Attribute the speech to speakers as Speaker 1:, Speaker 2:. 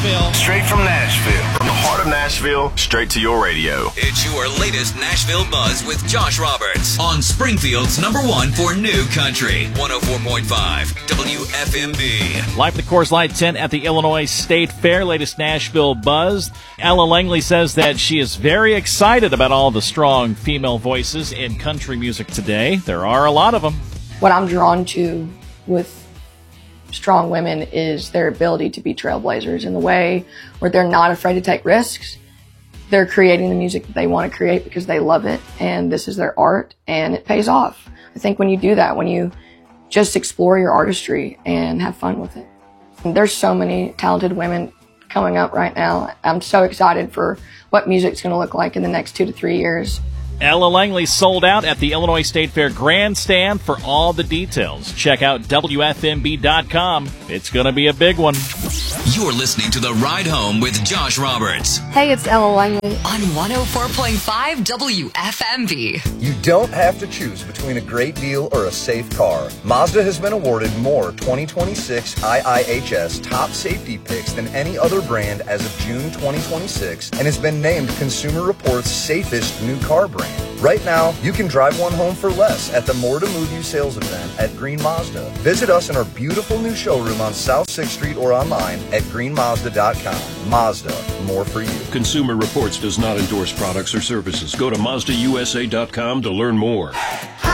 Speaker 1: Nashville.
Speaker 2: Straight from Nashville. From the heart of Nashville, straight to your radio.
Speaker 3: It's your latest Nashville Buzz with Josh Roberts on Springfield's #1 for New Country, 104.5 WFMB.
Speaker 1: Live at the Coors Light tent at the Illinois State Fair, latest Nashville Buzz. Ella Langley says that she is very excited about all the strong female voices in country music today. There are a lot of them.
Speaker 4: What I'm drawn to with strong women is their ability to be trailblazers in the way where they're not afraid to take risks. They're creating the music that they want to create because they love it, and this is their art, and it pays off. I think when you do that, when you just explore your artistry and have fun with it. And there's so many talented women coming up right now. I'm so excited for what music's going to look like in the next 2 to 3 years.
Speaker 1: Ella Langley sold out at the Illinois State Fair Grandstand. For all the details, check out WFMB.com. It's going to be a big one.
Speaker 3: You're listening to The Ride Home with Josh Roberts.
Speaker 4: Hey, it's Ella Langley
Speaker 5: on 104.5 WFMB.
Speaker 6: You don't have to choose between a great deal or a safe car. Mazda has been awarded more 2026 IIHS top safety picks than any other brand as of June 2026 and has been named Consumer Reports' safest new car brand. Right now, you can drive one home for less at the More to Move You sales event at Green Mazda. Visit us in our beautiful new showroom on South 6th Street or online at greenmazda.com. Mazda, more for you.
Speaker 7: Consumer Reports does not endorse products or services. Go to MazdaUSA.com to learn more.